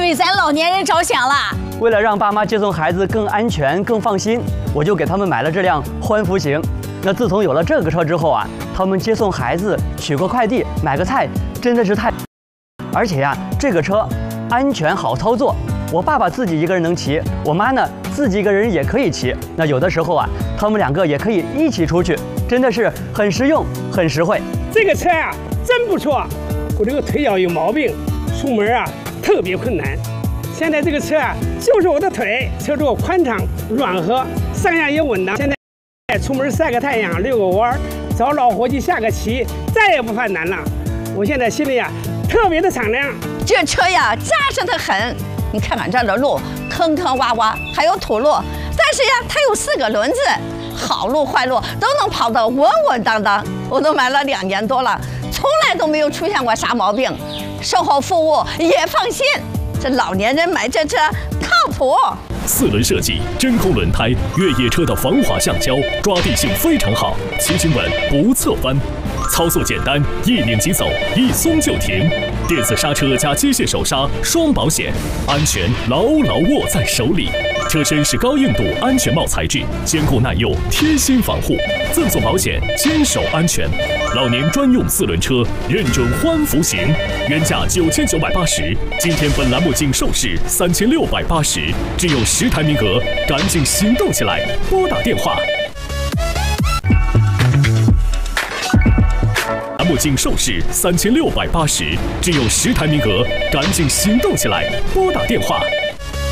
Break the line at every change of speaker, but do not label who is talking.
为咱老年人着想了。
为了让爸妈接送孩子更安全、更放心，我就给他们买了这辆欢福行。那自从有了这个车之后啊，他们接送孩子、取个快递、买个菜，真的是太……而且呀，这个车安全好操作。我爸爸自己一个人能骑，我妈呢自己一个人也可以骑。那有的时候啊，他们两个也可以一起出去，真的是很实用、很实惠。
这个车啊，真不错。我这个腿脚有毛病，出门啊特别困难。现在这个车啊，就是我的腿，车座宽敞软和，上下也稳当。现在出门晒个太阳、遛个弯，找老伙计下个棋，再也不犯难了。我现在心里啊特别的敞亮。
这车呀扎实得很，你看看这儿的路，坑坑洼洼，还有土路，但是呀，它有4个轮子，好路坏路都能跑得稳稳当当。我都买了2年多了，从来都没有出现过啥毛病，售后服务也放心。这老年人买这车靠谱。
4轮设计，真空轮胎，越野车的防滑橡胶，抓地性非常好，骑行稳不侧翻，操作简单，一拧即走，一松就停。电子刹车加机械手刹，双保险，安全牢牢握在手里。车身是高硬度安全帽材质，坚固耐用，贴心防护，赠送保险，坚守安全。老年专用4轮车，认准欢福行，原价9980，今天本栏目仅售市3680，只有10台名额，赶紧行动起来，拨打电话。栏目仅售市3680，只有10台名额，赶紧行动起来，拨打电话。